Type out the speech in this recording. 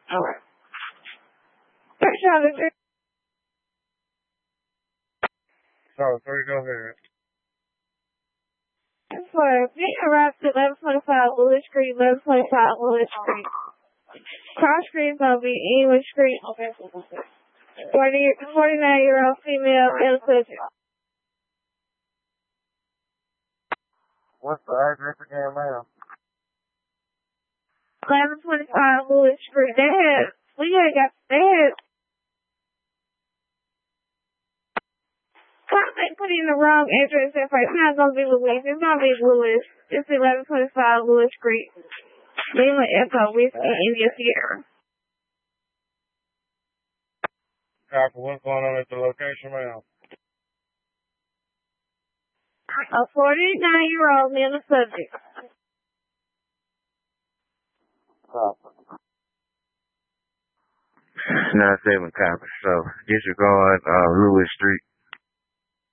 Alright. Sorry, go ahead. For me arrived at 1125 Lewis Street, 1125 Lewis Street. Cross Street gonna be English Street. 49-year-old female and subject. What's the address again, ma'am? 1125 Lewis Street. They had they put in the wrong address. It's not gonna be Lewis. It's gonna be Lewis. It's 1125 Lewis Street. Lima Echo with India Sierra. Copy. What's going on at the location, ma'am? A 49-year-old male subject. Copy. 9-7 copy. So disregard Lewis Street.